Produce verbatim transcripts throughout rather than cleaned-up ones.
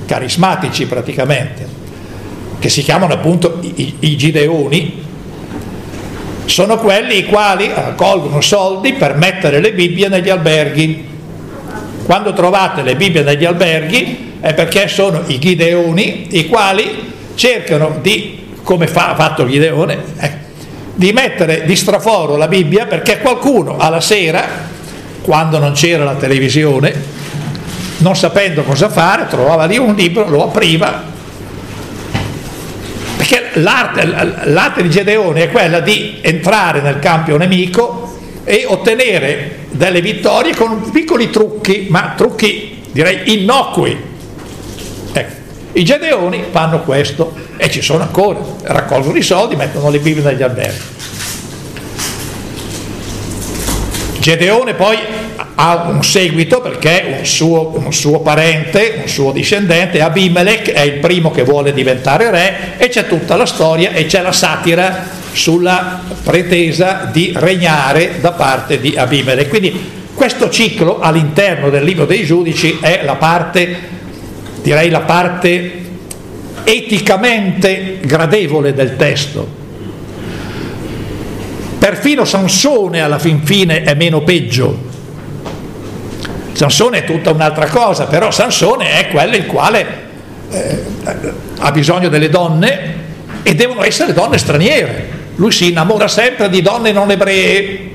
carismatici praticamente, che si chiamano appunto i, i Gideoni, sono quelli i quali raccolgono soldi per mettere le Bibbie negli alberghi. Quando trovate le Bibbie negli alberghi è perché sono i Gideoni i quali cercano di, come fa, ha fatto Gideone, eh, di mettere di straforo la Bibbia, perché qualcuno alla sera, quando non c'era la televisione, non sapendo cosa fare, trovava lì un libro, lo apriva. Perché l'arte, l'arte di Gedeone è quella di entrare nel campo nemico e ottenere delle vittorie con piccoli trucchi, ma trucchi direi innocui. Ecco, i Gedeoni fanno questo e ci sono ancora, raccolgono i soldi, mettono le Bibbie negli alberghi. Gedeone poi ha un seguito perché un suo, un suo parente, un suo discendente, Abimelech, è il primo che vuole diventare re, e c'è tutta la storia e c'è la satira sulla pretesa di regnare da parte di Abimelech. Quindi questo ciclo all'interno del libro dei Giudici è la parte, direi la parte eticamente gradevole del testo. Perfino Sansone alla fin fine è meno peggio. Sansone è tutta un'altra cosa, però Sansone è quello il quale eh, ha bisogno delle donne e devono essere donne straniere. Lui si innamora sempre di donne non ebree.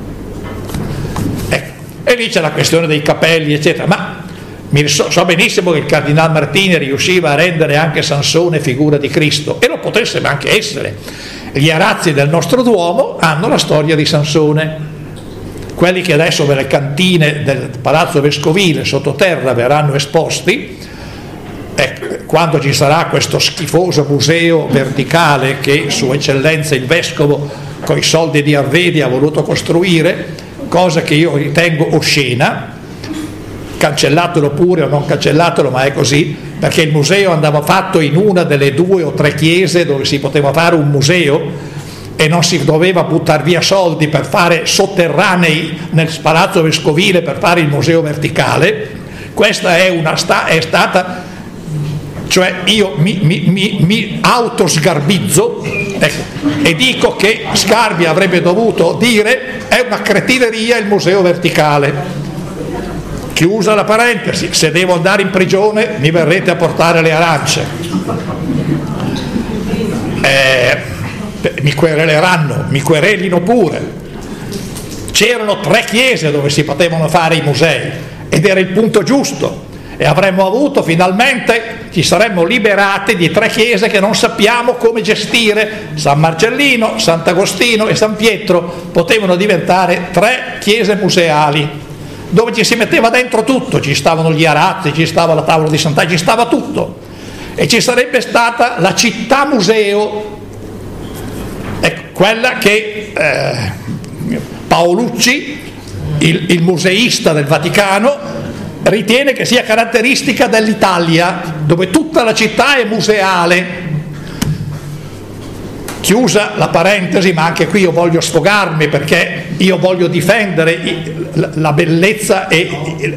Ecco. E lì c'è la questione dei capelli, eccetera. Ma mi so, so benissimo che il Cardinal Martini riusciva a rendere anche Sansone figura di Cristo, e lo potesse anche essere. Gli arazzi del nostro Duomo hanno la storia di Sansone. Quelli che adesso nelle cantine del Palazzo Vescovile sottoterra verranno esposti, eh, quando ci sarà questo schifoso museo verticale che Sua Eccellenza il Vescovo con i soldi di Arvedi ha voluto costruire, cosa che io ritengo oscena, cancellatelo pure o non cancellatelo, ma è così, perché il museo andava fatto in una delle due o tre chiese dove si poteva fare un museo, e non si doveva buttare via soldi per fare sotterranei nel Palazzo Vescovile per fare il museo verticale. Questa è, una sta, è stata, cioè io mi, mi, mi, mi autosgarbizzo, ecco, e dico che Sgarbi avrebbe dovuto dire è una cretineria il museo verticale. Chiusa la parentesi, se devo andare in prigione mi verrete a portare le arance. Eh, mi quereleranno, mi querelino pure. C'erano tre chiese dove si potevano fare i musei ed era il punto giusto, e avremmo avuto finalmente, ci saremmo liberati di tre chiese che non sappiamo come gestire. San Marcellino, Sant'Agostino e San Pietro potevano diventare tre chiese museali dove ci si metteva dentro tutto, ci stavano gli arazzi, ci stava la tavola di Sant'Agostino, ci stava tutto, e ci sarebbe stata la città museo, ecco, quella che eh, Paolucci, il, il museista del Vaticano, ritiene che sia caratteristica dell'Italia, dove tutta la città è museale. Chiusa la parentesi, ma anche qui io voglio sfogarmi perché io voglio difendere la bellezza e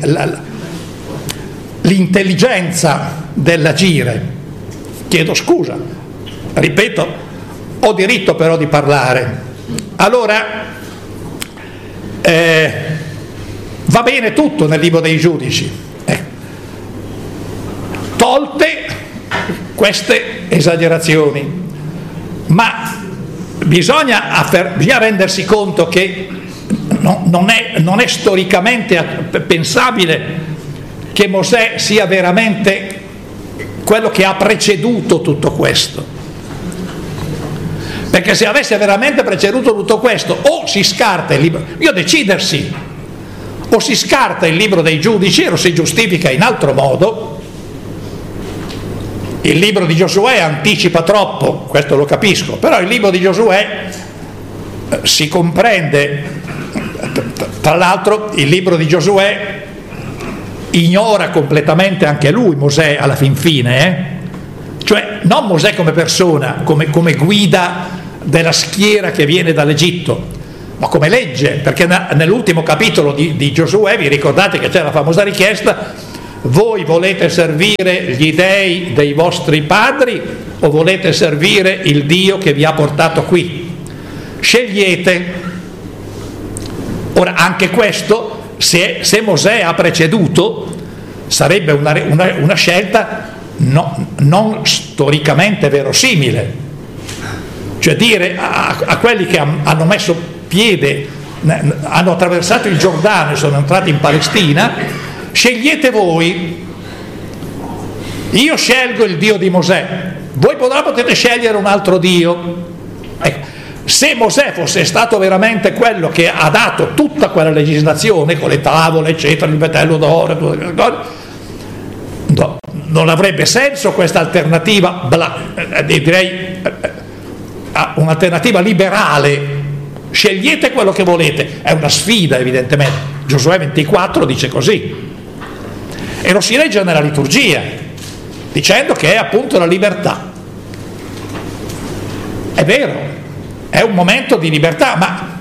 l'intelligenza dell'agire. Chiedo scusa, ripeto, ho diritto però di parlare. Allora, eh, va bene tutto nel libro dei Giudici, eh. tolte queste esagerazioni, ma bisogna, affer- bisogna rendersi conto che no, non, è, non è storicamente pensabile che Mosè sia veramente quello che ha preceduto tutto questo. Perché se avesse veramente preceduto tutto questo, o si scarta il libro, io decidersi, o si scarta il libro dei Giudici o si giustifica in altro modo. Il libro di Giosuè anticipa troppo, questo lo capisco, però il libro di Giosuè eh, si comprende, tra l'altro il libro di Giosuè ignora completamente anche lui Mosè alla fin fine, eh? Cioè non Mosè come persona, come, come guida della schiera che viene dall'Egitto, ma come legge, perché na, nell'ultimo capitolo di, di Giosuè vi ricordate che c'è la famosa richiesta voi volete servire gli dei dei vostri padri o volete servire il Dio che vi ha portato qui? Scegliete. Ora, anche questo, se, se Mosè ha preceduto, sarebbe una, una, una scelta no, non storicamente verosimile. Cioè dire a, a quelli che hanno messo piede, hanno attraversato il Giordano e sono entrati in Palestina, scegliete voi, io scelgo il Dio di Mosè, voi potete scegliere un altro Dio. Ecco, se Mosè fosse stato veramente quello che ha dato tutta quella legislazione con le tavole eccetera, il vitello d'oro, tutte quelle cose, no, non avrebbe senso questa alternativa, direi un'alternativa liberale. Scegliete quello che volete, è una sfida evidentemente. Giosuè ventiquattro dice così e lo si legge nella liturgia dicendo che è appunto la libertà. È vero, è un momento di libertà, ma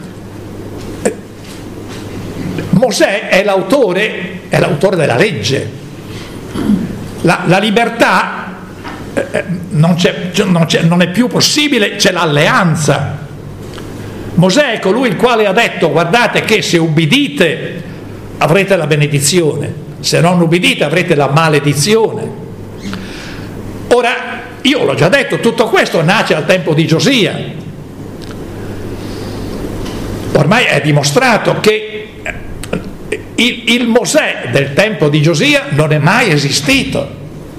Mosè è l'autore, è l'autore della legge. La, la libertà eh, non, c'è, non, c'è, non è più possibile, c'è l'alleanza. Mosè è colui il quale ha detto: guardate che se ubbidite avrete la benedizione, se non ubbidite avrete la maledizione. Ora, io l'ho già detto, tutto questo nasce al tempo di Giosia. Ormai è dimostrato che il, il Mosè del tempo di Giosia non è mai esistito.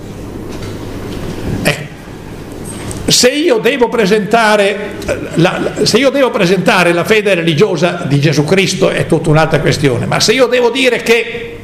Se io devo presentare la, se io devo presentare la fede religiosa di Gesù Cristo è tutta un'altra questione, ma se io devo dire che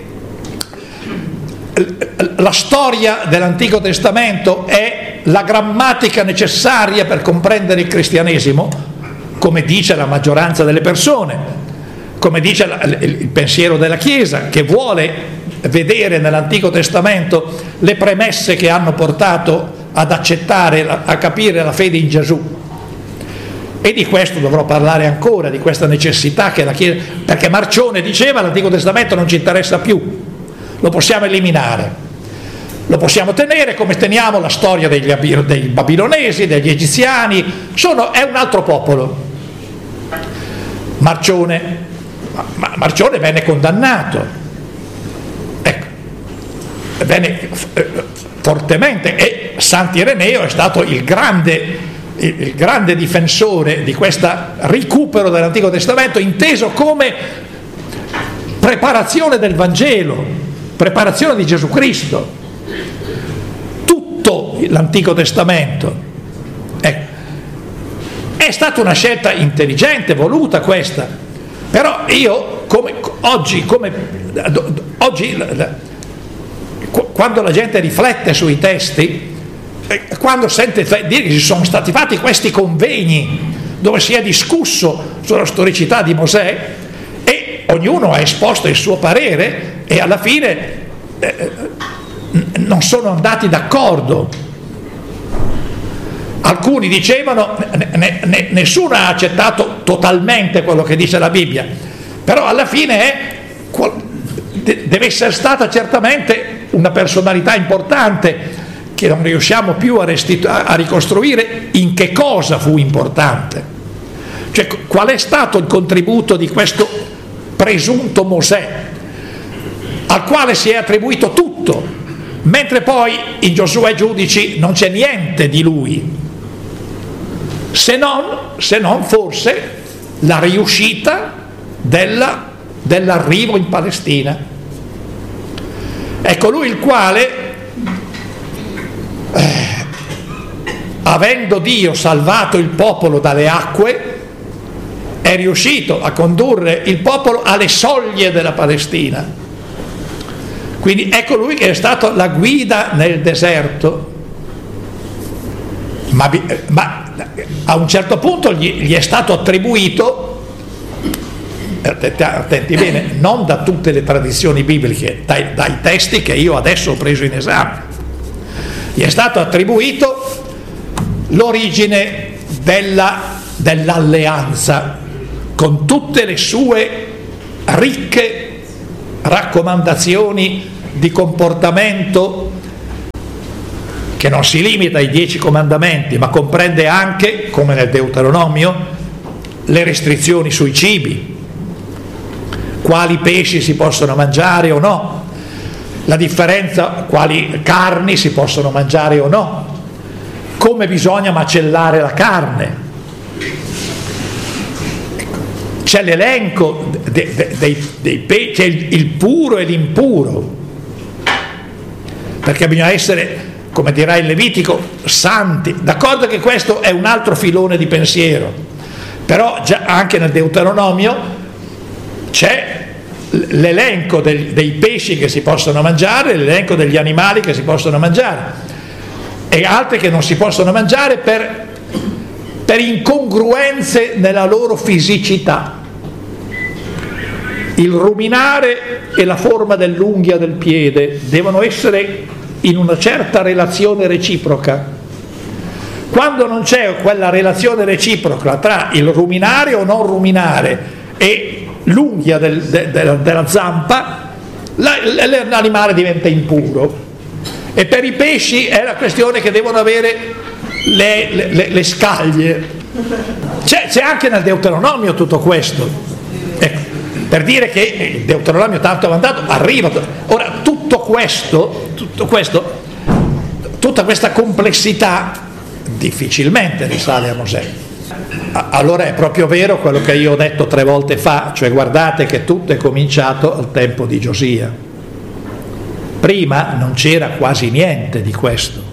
la storia dell'Antico Testamento è la grammatica necessaria per comprendere il cristianesimo, come dice la maggioranza delle persone, come dice la, il pensiero della Chiesa, che vuole vedere nell'Antico Testamento le premesse che hanno portato ad accettare, a capire la fede in Gesù. E di questo dovrò parlare ancora, di questa necessità che la Chiesa, perché Marcione diceva l'Antico Testamento non ci interessa più, lo possiamo eliminare, lo possiamo tenere come teniamo la storia degli, dei babilonesi, degli egiziani, sono, è un altro popolo. Marcione, Marcione venne condannato, ecco, venne fortemente, e Sant'Ireneo è stato il grande, il grande difensore di questo recupero dell'Antico Testamento, inteso come preparazione del Vangelo, preparazione di Gesù Cristo, tutto l'Antico Testamento. Ecco. È stata una scelta intelligente, voluta questa, però io come, oggi, come, oggi quando la gente riflette sui testi, quando sente dire che ci sono stati fatti questi convegni dove si è discusso sulla storicità di Mosè e ognuno ha esposto il suo parere e alla fine eh, non sono andati d'accordo. Alcuni dicevano ne, ne, nessuno ha accettato totalmente quello che dice la Bibbia, però alla fine è, deve essere stata certamente una personalità importante che non riusciamo più a, restitu- a ricostruire in che cosa fu importante, cioè qual è stato il contributo di questo presunto Mosè al quale si è attribuito tutto, mentre poi in Giosuè Giudici non c'è niente di lui, se non, se non forse la riuscita della, dell'arrivo in Palestina. È colui il quale, eh, avendo Dio salvato il popolo dalle acque, è riuscito a condurre il popolo alle soglie della Palestina. Quindi è colui che è stato la guida nel deserto, ma, ma a un certo punto gli, gli è stato attribuito, attenti bene, non da tutte le tradizioni bibliche, dai, dai testi che io adesso ho preso in esame, gli è stato attribuito l'origine della, dell'alleanza con tutte le sue ricche raccomandazioni di comportamento che non si limita ai dieci comandamenti, ma comprende anche, come nel Deuteronomio, le restrizioni sui cibi, quali pesci si possono mangiare o no, la differenza, quali carni si possono mangiare o no, come bisogna macellare la carne. C'è l'elenco dei, dei, dei, dei pesci, c'è il, il puro e l'impuro, perché bisogna essere, come dirà il Levitico, santi. D'accordo che questo è un altro filone di pensiero, però già anche nel Deuteronomio c'è l'elenco del, dei pesci che si possono mangiare, l'elenco degli animali che si possono mangiare e altri che non si possono mangiare per, per incongruenze nella loro fisicità. Il ruminare e la forma dell'unghia del piede devono essere in una certa relazione reciproca. Quando non c'è quella relazione reciproca tra il ruminare o non ruminare e l'unghia del, de, de, della zampa, la, l'animale diventa impuro. E per i pesci è la questione che devono avere le, le, le scaglie. C'è, c'è anche nel Deuteronomio tutto questo, ecco, per dire che il Deuteronomio tanto avanzato arriva. Ora tutto questo, tutto questo, tutta questa complessità difficilmente risale a Mosè. Allora è proprio vero quello che io ho detto tre volte fa, cioè guardate che tutto è cominciato al tempo di Giosia. Prima non c'era quasi niente di questo.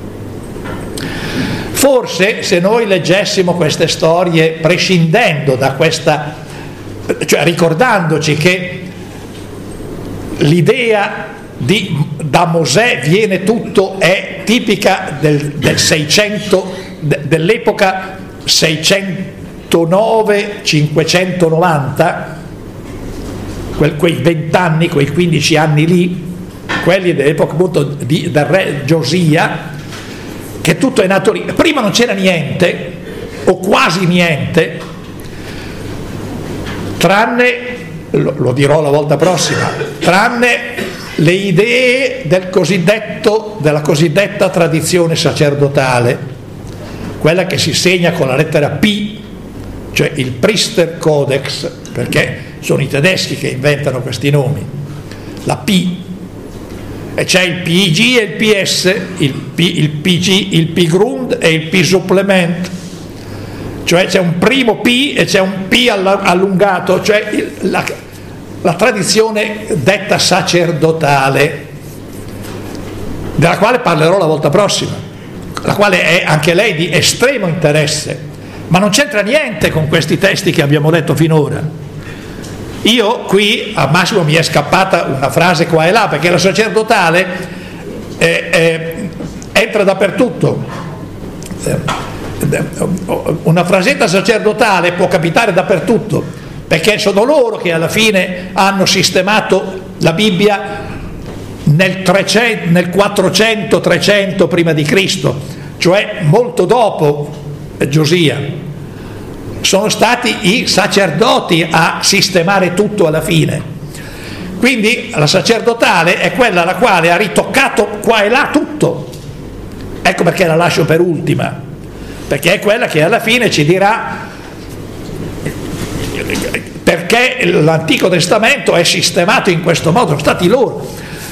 Forse se noi leggessimo queste storie prescindendo da questa, cioè ricordandoci che l'idea di da Mosè viene tutto è tipica del, del seicento, de, dell'epoca seicentonove cinquecentonovanta, quel, quei vent'anni, quei quindici anni lì, quelli dell'epoca appunto di, del re Giosia, che tutto è nato lì. Prima non c'era niente, o quasi niente, tranne, lo, lo dirò la volta prossima, tranne le idee del cosiddetto, della cosiddetta tradizione sacerdotale, quella che si segna con la lettera P, cioè il Priester Codex, perché sono i tedeschi che inventano questi nomi, la P, e c'è il P I G e il P S, il, P, il P G, il P Grund e il P Supplement, cioè c'è un primo P e c'è un P allungato, cioè il, la, la tradizione detta sacerdotale, della quale parlerò la volta prossima, la quale è anche lei di estremo interesse, ma non c'entra niente con questi testi che abbiamo letto finora. Io qui al massimo mi è scappata una frase qua e là, perché la sacerdotale eh, eh, entra dappertutto. Eh, una frasetta sacerdotale può capitare dappertutto, perché sono loro che alla fine hanno sistemato la Bibbia nel, trecento, nel quattrocento trecento prima di Cristo, cioè molto dopo Giosia. Sono stati i sacerdoti a sistemare tutto alla fine. Quindi la sacerdotale è quella alla quale ha ritoccato qua e là tutto. Ecco perché la lascio per ultima, perché è quella che alla fine ci dirà perché l'Antico Testamento è sistemato in questo modo. Sono stati loro.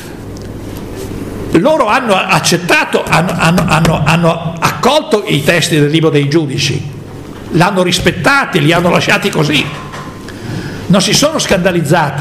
Loro hanno accettato, hanno, hanno, hanno, hanno accolto i testi del libro dei giudici, l'hanno rispettati, li hanno lasciati così, non si sono scandalizzati.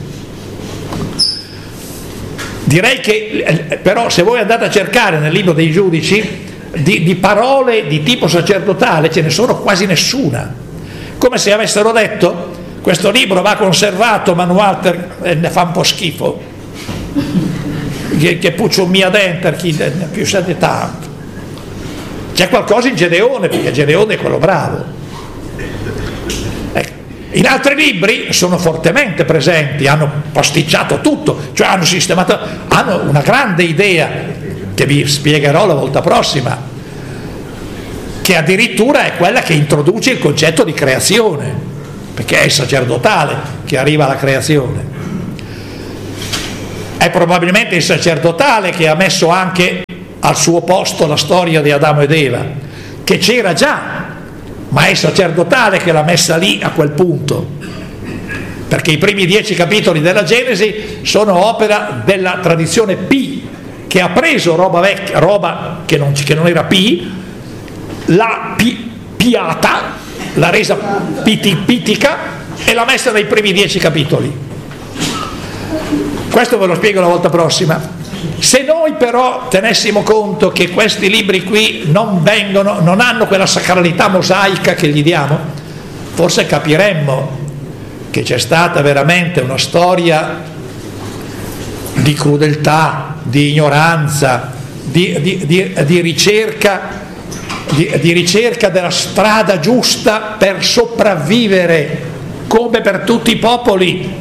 Direi che però se voi andate a cercare nel libro dei giudici di, di parole di tipo sacerdotale ce ne sono quasi nessuna, come se avessero detto questo libro va conservato, ma Walter eh, ne fa un po' schifo, che, che puccio mia denter chi ne più sa di tanto. C'è qualcosa in Gedeone, perché Gedeone è quello bravo. Ecco. In altri libri sono fortemente presenti, hanno pasticciato tutto, cioè hanno sistemato, hanno una grande idea che vi spiegherò la volta prossima, che addirittura è quella che introduce il concetto di creazione, perché è il sacerdotale che arriva alla creazione. è probabilmente il sacerdotale che ha messo anche al suo posto la storia di Adamo ed Eva, che c'era già, ma è il sacerdotale che l'ha messa lì a quel punto, perché i primi dieci capitoli della Genesi sono opera della tradizione P, che ha preso roba vecchia, roba che non, che non era P, l'ha pi, piata, l'ha resa piti, pitica e l'ha messa nei primi dieci capitoli. Questo ve lo spiego la volta prossima. Se noi però tenessimo conto che questi libri qui non vengono, non hanno quella sacralità mosaica che gli diamo, forse capiremmo che c'è stata veramente una storia di crudeltà, di ignoranza, di, di, di, di ricerca, di, di ricerca della strada giusta per sopravvivere, come per tutti i popoli.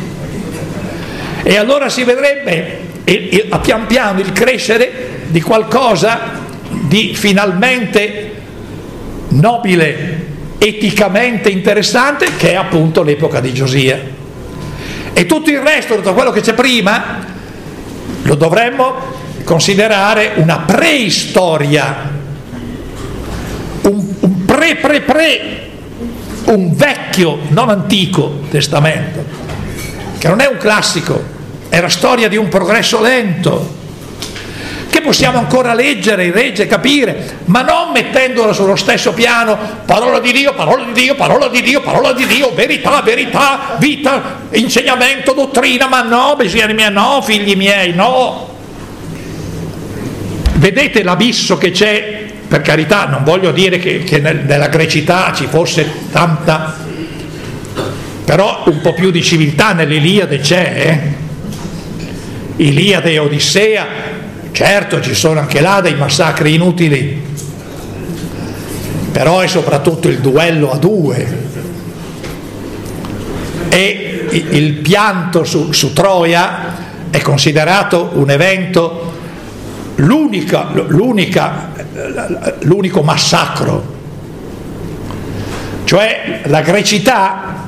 E allora si vedrebbe il, il, pian piano il crescere di qualcosa di finalmente nobile, eticamente interessante, che è appunto l'epoca di Giosia. E tutto il resto, tutto quello che c'è prima, lo dovremmo considerare una preistoria, un, un pre pre pre, un vecchio, non antico testamento, che non è un classico, è la storia di un progresso lento, che possiamo ancora leggere, leggere, capire, ma non mettendola sullo stesso piano, parola di Dio, parola di Dio, parola di Dio, parola di Dio, verità, verità, vita, insegnamento, dottrina, ma no, besiani miei, no, figli miei, no. Vedete l'abisso che c'è, per carità, non voglio dire che, che nel, nella grecità ci fosse tanta, però un po' più di civiltà nell'Iliade c'è, eh? Iliade e Odissea, certo ci sono anche là dei massacri inutili, però è soprattutto il duello a due e il pianto su, su Troia è considerato un evento, l'unica, l'unica, l'unico massacro, cioè la grecità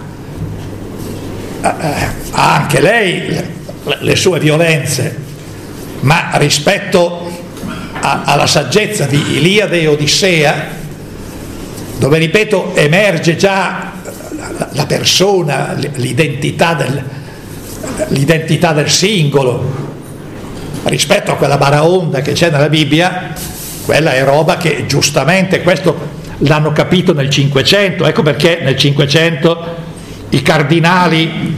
ha anche lei le sue violenze, ma rispetto a, alla saggezza di Iliade e Odissea, dove, ripeto, emerge già la, la persona, l'identità del, l'identità del singolo, rispetto a quella baraonda che c'è nella Bibbia, quella è roba che giustamente, questo l'hanno capito nel Cinquecento, ecco perché nel Cinquecento i cardinali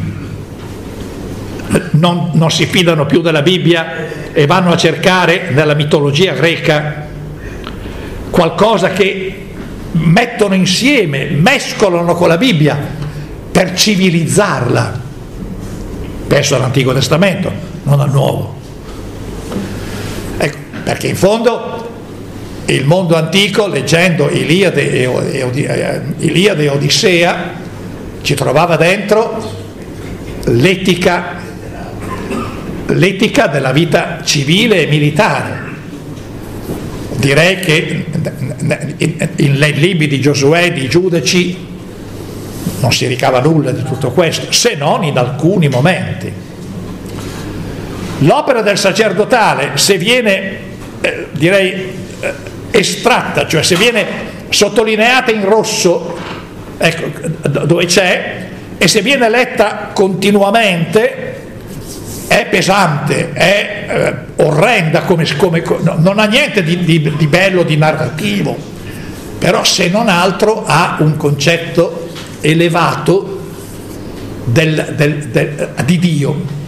Non, non si fidano più della Bibbia e vanno a cercare nella mitologia greca qualcosa che mettono insieme, mescolano con la Bibbia per civilizzarla. Penso all'Antico Testamento, non al Nuovo. Ecco, perché in fondo il mondo antico, leggendo Iliade e, e, Iliade e Odissea, ci trovava dentro l'etica l'etica della vita civile e militare. Direi che nei libri di Giosuè, di Giudici, non si ricava nulla di tutto questo, se non in alcuni momenti. L'opera del sacerdotale, se viene, eh, direi, eh, estratta, cioè se viene sottolineata in rosso, ecco, dove c'è, e se viene letta continuamente, è pesante, è eh, orrenda, come, come, no, non ha niente di, di, di bello, di narrativo, però se non altro ha un concetto elevato del, del, del, di Dio.